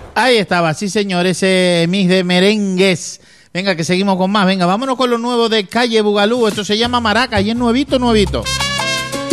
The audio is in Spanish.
Ahí estaba, sí señor, ese mix de merengues. Venga, que seguimos con más. Venga, vámonos con lo nuevo de Calle Bugalú. Esto se llama Maraca y es nuevito, nuevito.